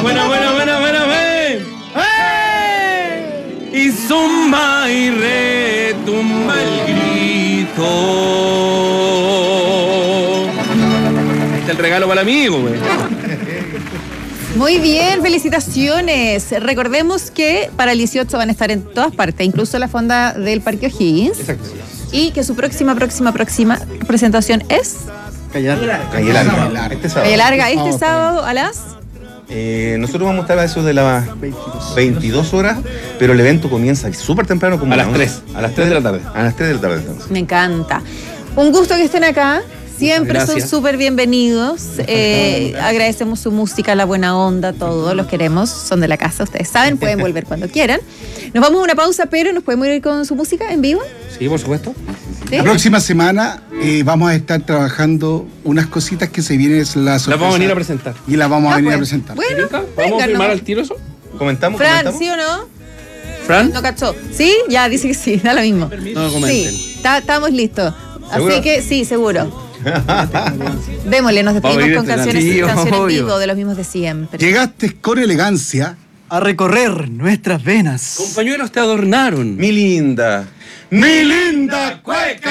buena. Y zumba y retumba el grito. Este es el regalo para el amigo, güey. Muy bien, felicitaciones. Recordemos que para el 18 van a estar en todas partes, incluso la fonda del Parque O'Higgins. Exacto. Y que su próxima presentación es Calle Larga. Este sábado. Calle Larga, este sábado a las... Nosotros vamos a estar a eso de las 22 horas, pero el evento comienza súper temprano, como A las 3. A las 3 de la tarde. A las 3 de la tarde. Entonces. Me encanta. Un gusto que estén acá. Siempre Gracias. son súper bienvenidos. Agradecemos su música, la buena onda, todo. Los queremos. Son de la casa, ustedes saben. Pueden volver cuando quieran. Nos vamos a una pausa, pero ¿nos podemos ir con su música en vivo? Sí, por supuesto. ¿Sí? La próxima semana vamos a estar trabajando unas cositas que se vienen la sorpresa. Las vamos a venir a presentar. Y las vamos a venir a pues. presentar. Bueno, ¿Podemos vengan, firmar ¿no? al tiro eso? ¿Comentamos? Fran, ¿sí o no? ¿Fran? ¿No cachó? ¿Sí? Ya, dice que sí, da lo mismo. No comenten. Sí, estamos listos. ¿Seguro? Así que sí, seguro. Démosle, nos Vamos a despedimos ir con canciones estrenando. en Obvio. vivo de los mismos de siempre. Llegaste con elegancia A recorrer nuestras venas. Compañeros te adornaron. Mi linda. ¡Mi linda cueca!